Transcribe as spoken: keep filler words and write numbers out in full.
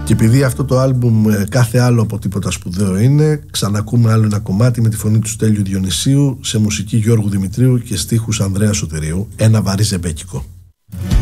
Και επειδή αυτό το άλμπουμ κάθε άλλο από τίποτα σπουδαίο είναι, ξανακούμε άλλο ένα κομμάτι με τη φωνή του Στέλιου Διονυσίου σε μουσική Γιώργου Δημητρίου και στίχους Ανδρέα Σωτηρίου, ένα βαρύ ζεμπέκικο.